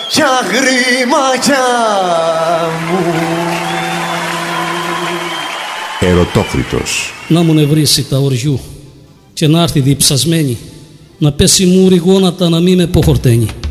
κι αγρίμακια μου. Ερωτόκριτος. Να μου νευρίσει τα οριού και να έρθει διψασμένη, να πέσει μούρι γόνατα να μη με ποχορταίνει.